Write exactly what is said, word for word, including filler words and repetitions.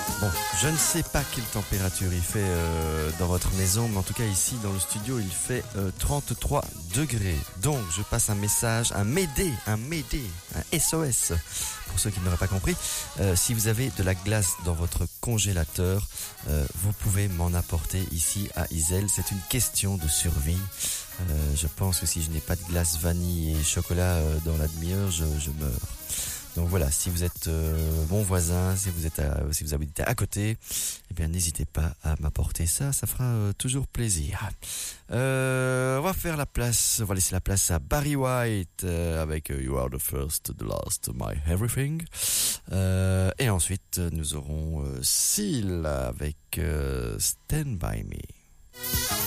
Bon, je ne sais pas quelle température il fait euh, dans votre maison, mais en tout cas ici dans le studio il fait euh, trente-trois degrés. Donc je passe un message, un Mayday, un Mayday, un S O S pour ceux qui n'auraient pas compris. Euh, si vous avez de la glace dans votre congélateur, euh, vous pouvez m'en apporter ici à Iselle. C'est une question de survie. Euh, je pense que si je n'ai pas de glace vanille et chocolat euh, dans la demi-heure, je, je meurs. Donc voilà, si vous êtes euh, mon voisin, si vous êtes à, si vous habitez à côté, eh bien n'hésitez pas à m'apporter ça, ça fera euh, toujours plaisir. Euh, on va faire la place, on va laisser la place à Barry White euh, avec euh, You Are the First, the Last, My Everything. Euh, et ensuite nous aurons euh, Seal avec euh, Stand By Me.